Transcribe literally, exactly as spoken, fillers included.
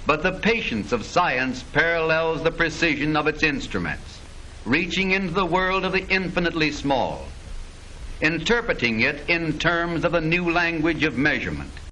But the patience of science parallels the precision of its instruments, reaching into the world of the infinitely small, interpreting it in terms of a new language of measurement.